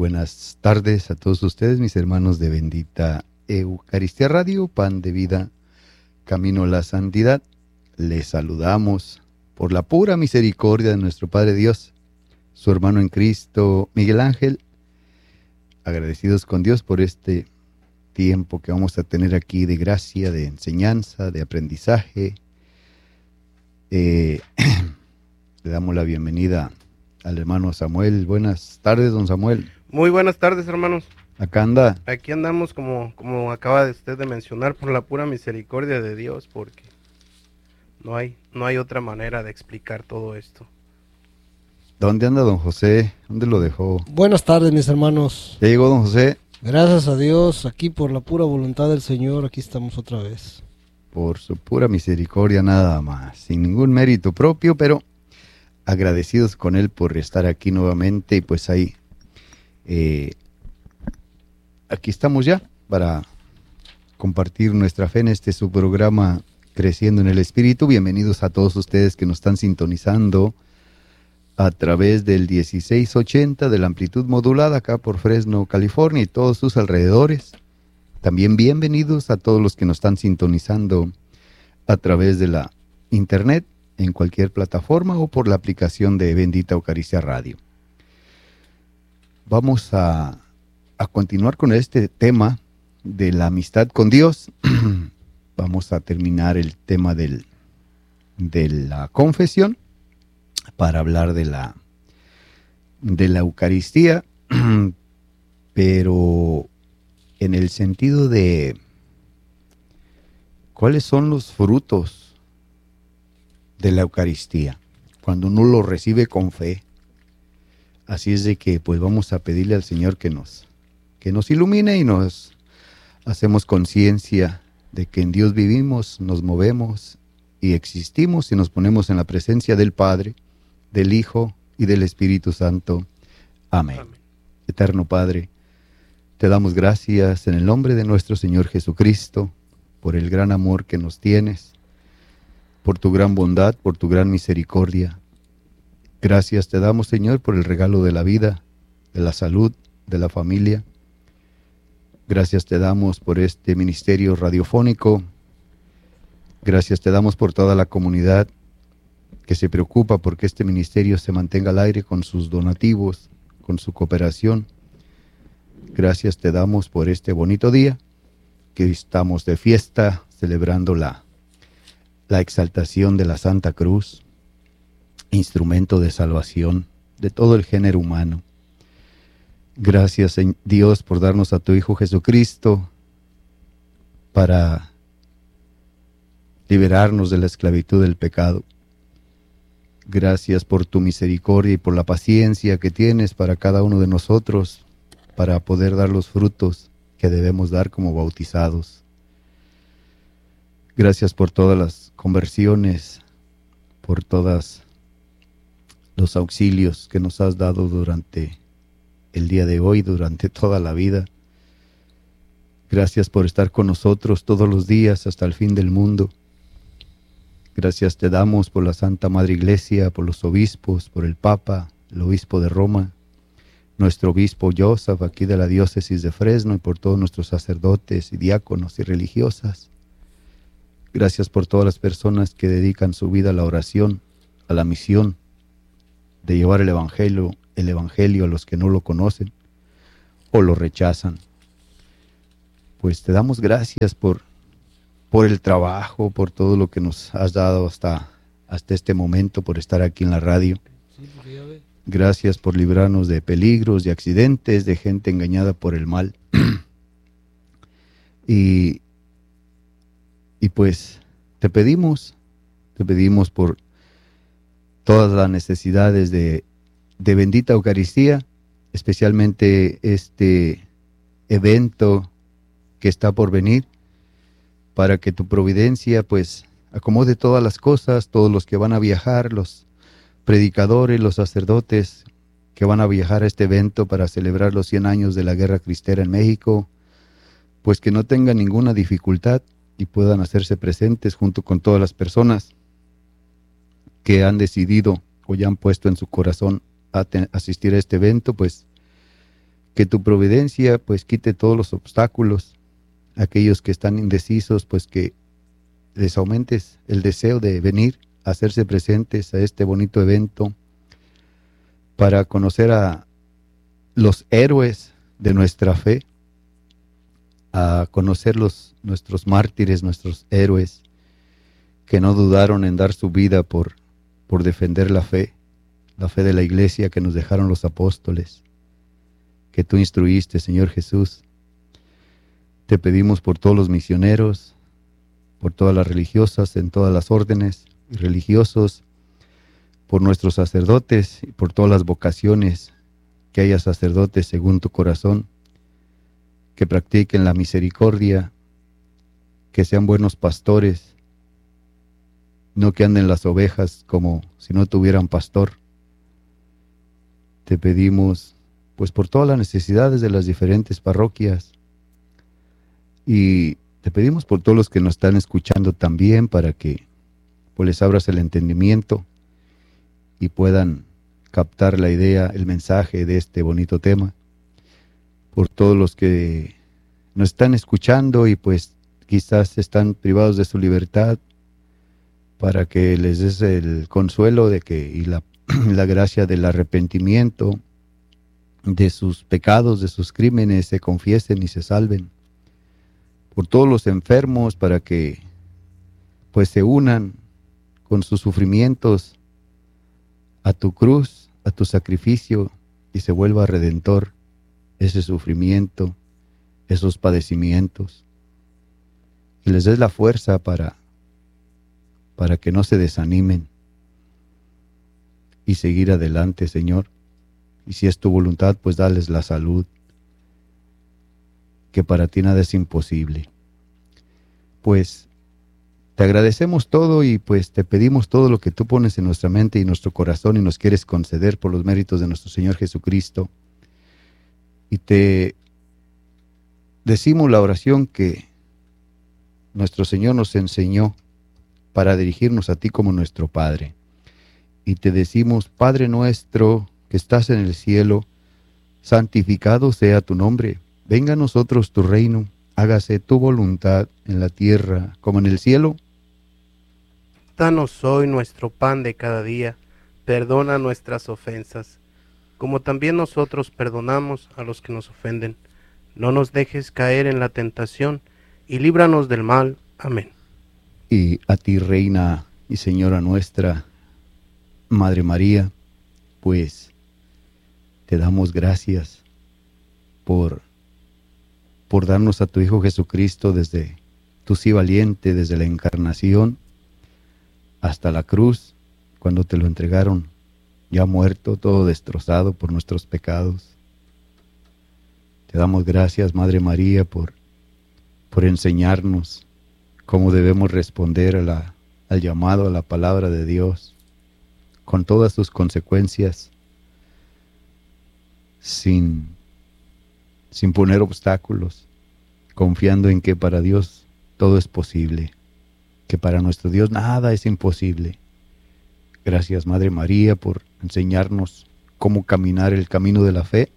buenas tardes a todos ustedes, mis hermanos de Bendita Eucaristía Radio, Pan de Vida, Camino a la Santidad. Les saludamos por la pura misericordia de nuestro Padre Dios, su hermano en Cristo, Miguel Ángel, agradecidos con Dios por este tiempo que vamos a tener aquí de gracia, de enseñanza, de aprendizaje. Le damos la bienvenida al hermano Samuel. Buenas tardes, don Samuel. Muy buenas tardes, hermanos. Acá anda. Aquí andamos como acaba de usted de mencionar, por la pura misericordia de Dios, porque no hay otra manera de explicar todo esto. ¿Dónde anda don José? ¿Dónde lo dejó? Buenas tardes, mis hermanos. ¿Ya llegó don José? Gracias a Dios, aquí por la pura voluntad del Señor, aquí estamos otra vez. Por su pura misericordia nada más, sin ningún mérito propio, pero agradecidos con él por estar aquí nuevamente. Y pues ahí, aquí estamos ya para compartir nuestra fe en este su programa Creciendo en el Espíritu. Bienvenidos a todos ustedes que nos están sintonizando a través del 1680 de la amplitud modulada acá por Fresno, California y todos sus alrededores. También bienvenidos a todos los que nos están sintonizando a través de la internet, en cualquier plataforma o por la aplicación de Bendita Eucaristía Radio. Vamos a continuar con este tema de la amistad con Dios. Vamos a terminar el tema de la confesión para hablar de la Eucaristía, pero en el sentido de cuáles son los frutos de la Eucaristía, cuando uno lo recibe con fe. Así es de que pues vamos a pedirle al Señor que nos ilumine y nos hacemos conciencia de que en Dios vivimos, nos movemos y existimos y nos ponemos en la presencia del Padre, del Hijo y del Espíritu Santo. Amén. Amén. Eterno Padre, te damos gracias en el nombre de nuestro Señor Jesucristo por el gran amor que nos tienes, por tu gran bondad, por tu gran misericordia. Gracias te damos, Señor, por el regalo de la vida, de la salud, de la familia. Gracias te damos por este ministerio radiofónico. Gracias te damos por toda la comunidad que se preocupa porque este ministerio se mantenga al aire con sus donativos, con su cooperación. Gracias te damos por este bonito día, que estamos de fiesta, celebrando la exaltación de la Santa Cruz, instrumento de salvación de todo el género humano. Gracias, Dios, por darnos a tu Hijo Jesucristo para liberarnos de la esclavitud del pecado. Gracias por tu misericordia y por la paciencia que tienes para cada uno de nosotros, para poder dar los frutos que debemos dar como bautizados. Gracias por todas las conversiones, por todos los auxilios que nos has dado durante el día de hoy, durante toda la vida. Gracias por estar con nosotros todos los días hasta el fin del mundo. Gracias te damos por la Santa Madre Iglesia, por los obispos, por el Papa, el obispo de Roma, nuestro obispo Joseph aquí de la diócesis de Fresno, y por todos nuestros sacerdotes y diáconos y religiosas. Gracias por todas las personas que dedican su vida a la oración, a la misión de llevar el evangelio a los que no lo conocen o lo rechazan. Pues te damos gracias por el trabajo, por todo lo que nos has dado hasta este momento, por estar aquí en la radio. Gracias por librarnos de peligros, de accidentes, de gente engañada por el mal. Y pues te pedimos por todas las necesidades de Bendita Eucaristía, especialmente este evento que está por venir, para que tu providencia pues acomode todas las cosas, todos los que van a viajar, los predicadores, los sacerdotes que van a viajar a este evento para celebrar los 100 años de la Guerra Cristera en México, pues que no tengan ninguna dificultad y puedan hacerse presentes junto con todas las personas que han decidido o ya han puesto en su corazón asistir a este evento, pues que tu providencia pues quite todos los obstáculos. Aquellos que están indecisos, pues que les aumentes el deseo de venir a hacerse presentes a este bonito evento para conocer a los héroes de nuestra fe, a conocer nuestros mártires, nuestros héroes, que no dudaron en dar su vida por defender la fe de la iglesia que nos dejaron los apóstoles, que tú instruiste, Señor Jesús. Te pedimos por todos los misioneros, por todas las religiosas en todas las órdenes y religiosos, por nuestros sacerdotes y por todas las vocaciones, que haya sacerdotes según tu corazón, que practiquen la misericordia, que sean buenos pastores, no que anden las ovejas como si no tuvieran pastor. Te pedimos pues por todas las necesidades de las diferentes parroquias, y te pedimos por todos los que nos están escuchando también, para que pues les abras el entendimiento y puedan captar la idea, el mensaje de este bonito tema. Por todos los que nos están escuchando y pues quizás están privados de su libertad, para que les des el consuelo de que y la gracia del arrepentimiento de sus pecados, de sus crímenes, se confiesen y se salven. Por todos los enfermos, para que pues se unan con sus sufrimientos a tu cruz, a tu sacrificio, y se vuelva redentor ese sufrimiento, esos padecimientos, y les des la fuerza para que no se desanimen y seguir adelante, Señor. Y si es tu voluntad, pues dales la salud, que para ti nada es imposible. Pues te agradecemos todo y pues te pedimos todo lo que tú pones en nuestra mente y nuestro corazón y nos quieres conceder por los méritos de nuestro Señor Jesucristo. Y te decimos la oración que nuestro Señor nos enseñó para dirigirnos a ti como nuestro Padre. Y te decimos: Padre nuestro que estás en el cielo, santificado sea tu nombre. Venga a nosotros tu reino, hágase tu voluntad en la tierra como en el cielo. Danos hoy nuestro pan de cada día, perdona nuestras ofensas, como también nosotros perdonamos a los que nos ofenden. No nos dejes caer en la tentación, y líbranos del mal. Amén. Y a ti, Reina y Señora nuestra, Madre María, pues te damos gracias por darnos a tu Hijo Jesucristo desde tu sí valiente, desde la encarnación hasta la cruz, cuando te lo entregaron ya muerto, todo destrozado por nuestros pecados. Te damos gracias, Madre María, por enseñarnos cómo debemos responder al llamado, a la palabra de Dios, con todas sus consecuencias, sin poner obstáculos, confiando en que para Dios todo es posible, que para nuestro Dios nada es imposible. Gracias, Madre María, por enseñarnos cómo caminar el camino de la fe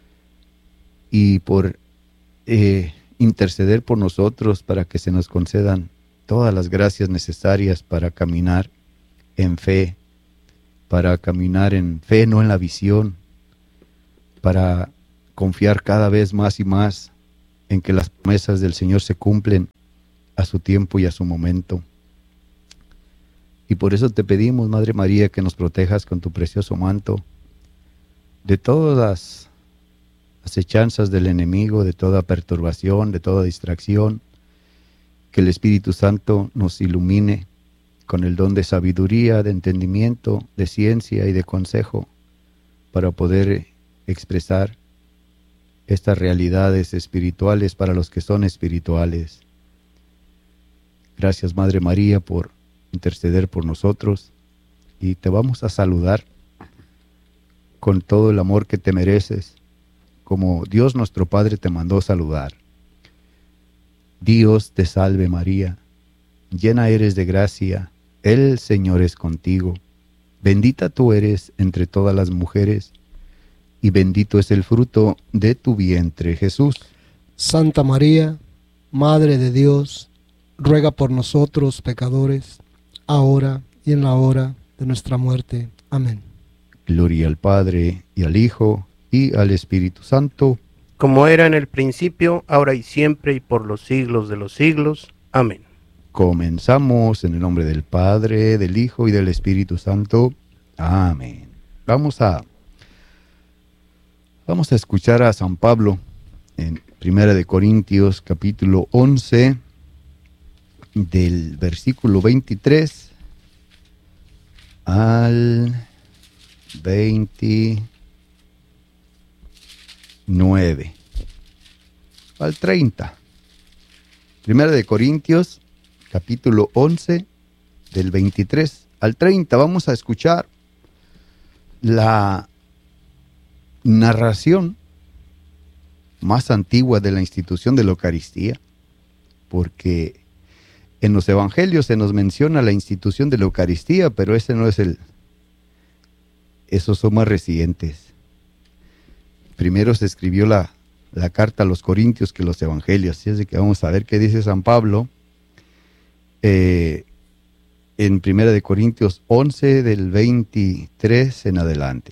y por interceder por nosotros para que se nos concedan todas las gracias necesarias para caminar en fe, no en la visión, para confiar cada vez más y más en que las promesas del Señor se cumplen a su tiempo y a su momento. Y por eso te pedimos, Madre María, que nos protejas con tu precioso manto de todas las acechanzas del enemigo, de toda perturbación, de toda distracción, que el Espíritu Santo nos ilumine con el don de sabiduría, de entendimiento, de ciencia y de consejo, para poder expresar estas realidades espirituales para los que son espirituales. Gracias, Madre María, por interceder por nosotros, y te vamos a saludar con todo el amor que te mereces, como Dios nuestro Padre te mandó saludar. Dios te salve María, llena eres de gracia, el Señor es contigo. Bendita tú eres entre todas las mujeres, y bendito es el fruto de tu vientre, Jesús. Santa María, Madre de Dios, ruega por nosotros pecadores, ahora y en la hora de nuestra muerte. Amén. Gloria al Padre, y al Hijo, y al Espíritu Santo. Como era en el principio, ahora y siempre, y por los siglos de los siglos. Amén. Comenzamos en el nombre del Padre, del Hijo y del Espíritu Santo. Amén. Vamos a escuchar a San Pablo en 1 Corintios capítulo 11, del versículo 23 al 29, al 30. 1 Corintios capítulo 11, del 23 al 30. Vamos a escuchar la narración más antigua de la institución de la Eucaristía, porque en los evangelios se nos menciona la institución de la Eucaristía, pero ese no es esos son más recientes. Primero se escribió la carta a los Corintios que los evangelios, así es de que vamos a ver qué dice San Pablo en 1 Corintios 11, del 23 en adelante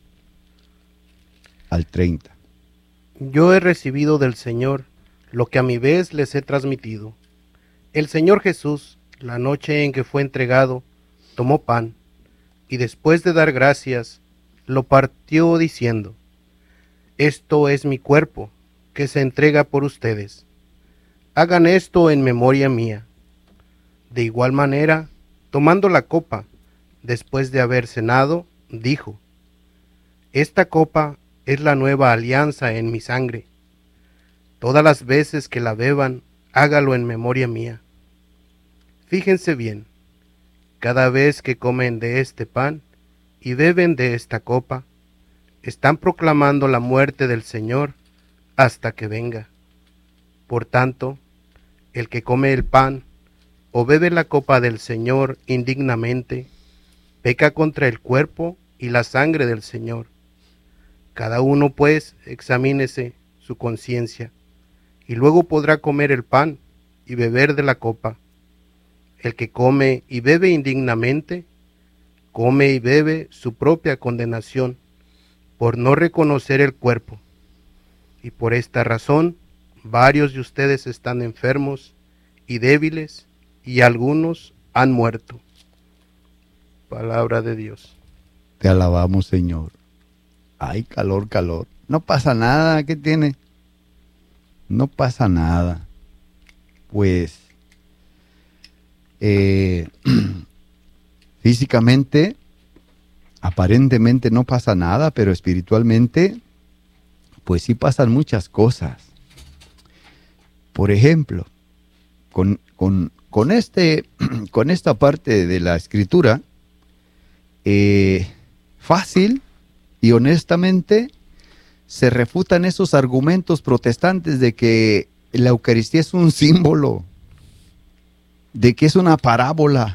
al 30. Yo he recibido del Señor lo que a mi vez les he transmitido. El Señor Jesús, la noche en que fue entregado, tomó pan, y después de dar gracias, lo partió diciendo: Esto es mi cuerpo, que se entrega por ustedes. Hagan esto en memoria mía. De igual manera, tomando la copa, después de haber cenado, dijo: Esta copa es la nueva alianza en mi sangre. Todas las veces que la beban, hágalo en memoria mía. Fíjense bien, cada vez que comen de este pan y beben de esta copa, están proclamando la muerte del Señor hasta que venga. Por tanto, el que come el pan o bebe la copa del Señor indignamente, peca contra el cuerpo y la sangre del Señor. Cada uno, pues, examínese su conciencia, y luego podrá comer el pan y beber de la copa. El que come y bebe indignamente, come y bebe su propia condenación, por no reconocer el cuerpo. Y por esta razón, varios de ustedes están enfermos y débiles, y algunos han muerto. Palabra de Dios. Te alabamos, Señor. Ay, calor. No pasa nada, ¿qué tiene? No pasa nada. Pues, físicamente, aparentemente no pasa nada, pero espiritualmente, pues sí pasan muchas cosas. Por ejemplo, con esta parte de la Escritura, fácil y honestamente se refutan esos argumentos protestantes de que la Eucaristía es un símbolo, de que es una parábola.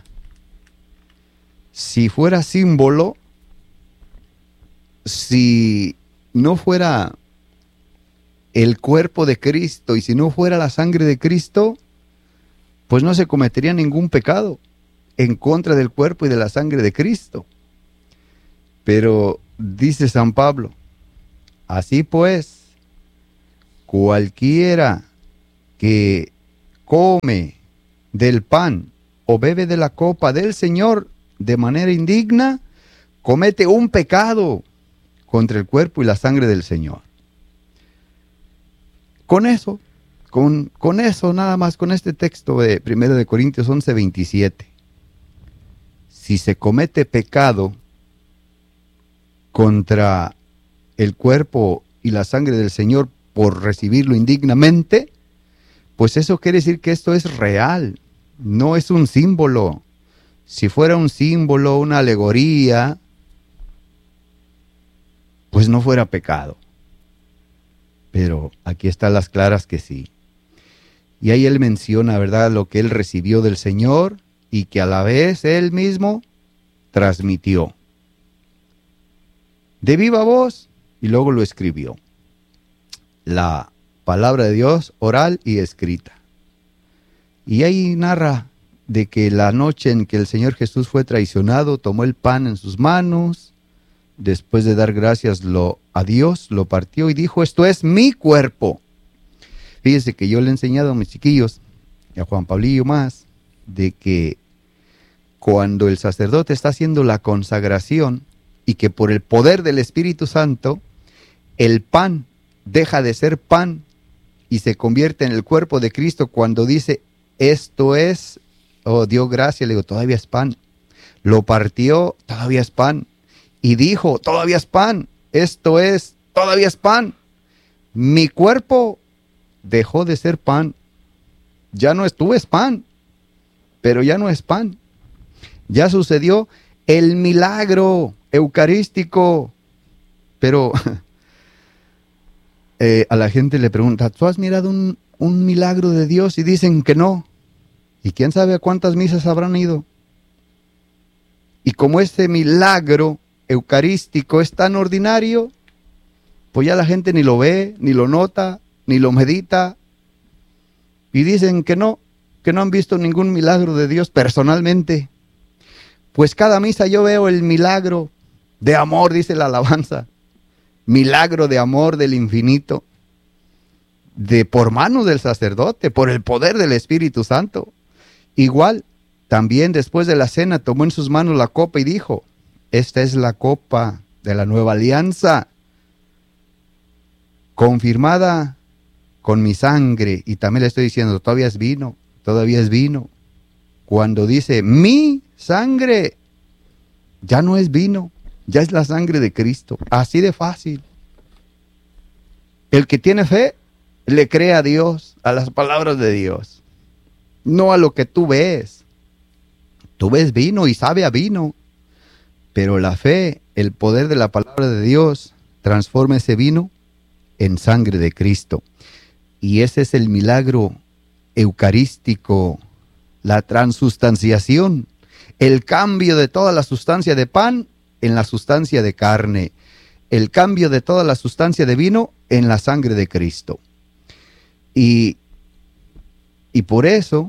Si fuera símbolo, si no fuera el cuerpo de Cristo y si no fuera la sangre de Cristo, pues no se cometería ningún pecado en contra del cuerpo y de la sangre de Cristo. Pero dice San Pablo: así pues, cualquiera que come del pan o bebe de la copa del Señor de manera indigna, comete un pecado contra el cuerpo y la sangre del Señor. Con eso, nada más, con este texto de 1 Corintios 11, 27, si se comete pecado contra el cuerpo y la sangre del Señor por recibirlo indignamente, pues eso quiere decir que esto es real, no es un símbolo. Si fuera un símbolo, una alegoría, pues no fuera pecado. Pero aquí están las claras que sí. Y ahí él menciona, ¿verdad?, lo que él recibió del Señor y que a la vez él mismo transmitió. De viva voz y luego lo escribió. La palabra de Dios oral y escrita. Y ahí narra de que la noche en que el Señor Jesús fue traicionado, tomó el pan en sus manos, después de dar gracias a Dios, lo partió y dijo, esto es mi cuerpo. Fíjese que yo le he enseñado a mis chiquillos, y a Juan Pablillo más, de que cuando el sacerdote está haciendo la consagración y que por el poder del Espíritu Santo, el pan deja de ser pan y se convierte en el cuerpo de Cristo cuando dice, esto es, dio gracia, le digo, todavía es pan. Lo partió, todavía es pan. Y dijo, todavía es pan. Esto es, todavía es pan. Mi cuerpo dejó de ser pan. Ya no estuve, es pan. Pero ya no es pan. Ya sucedió el milagro eucarístico. Pero a la gente le pregunta, ¿tú has mirado un milagro de Dios? Y dicen que no. ¿Y quién sabe a cuántas misas habrán ido? Y como este milagro eucarístico es tan ordinario, pues ya la gente ni lo ve, ni lo nota, ni lo medita. Y dicen que no han visto ningún milagro de Dios personalmente. Pues cada misa yo veo el milagro de amor, dice la alabanza. Milagro de amor del infinito. Por manos del sacerdote, por el poder del Espíritu Santo. Igual, también después de la cena tomó en sus manos la copa y dijo, esta es la copa de la nueva alianza, confirmada con mi sangre. Y también le estoy diciendo, todavía es vino. Cuando dice mi sangre, ya no es vino, ya es la sangre de Cristo. Así de fácil. El que tiene fe, le cree a Dios, a las palabras de Dios. No a lo que tú ves. Tú ves vino y sabe a vino. Pero la fe, el poder de la palabra de Dios, transforma ese vino en sangre de Cristo. Y ese es el milagro eucarístico, la transustanciación, el cambio de toda la sustancia de pan en la sustancia de carne, el cambio de toda la sustancia de vino en la sangre de Cristo. Y por eso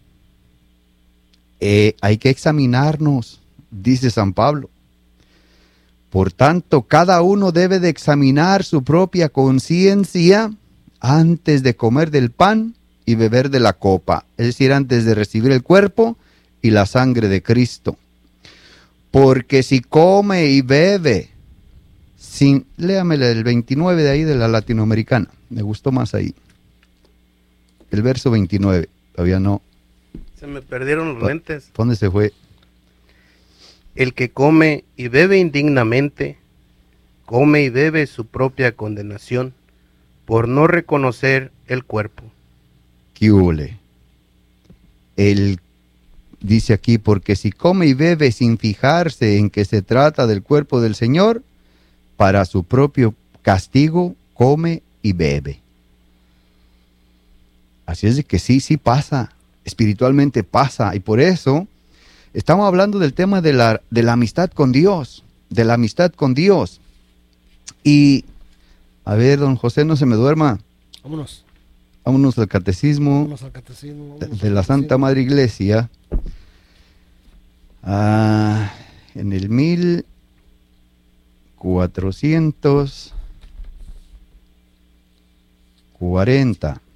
hay que examinarnos, dice San Pablo. Por tanto, cada uno debe de examinar su propia conciencia antes de comer del pan y beber de la copa, es decir, antes de recibir el cuerpo y la sangre de Cristo. Porque si come y bebe, léame el 29 de ahí de la latinoamericana, me gustó más ahí. El verso 29, todavía no. Se me perdieron los lentes. ¿Dónde se fue? El que come y bebe indignamente, come y bebe su propia condenación, por no reconocer el cuerpo. ¿Qué hule? Él dice aquí, porque si come y bebe sin fijarse en que se trata del cuerpo del Señor, para su propio castigo come y bebe. Así es de que sí pasa, espiritualmente pasa, y por eso estamos hablando del tema de la amistad con Dios, Y, a ver, don José, no se me duerma. Vámonos al catecismo, de la Santa Madre Iglesia. En el 1440.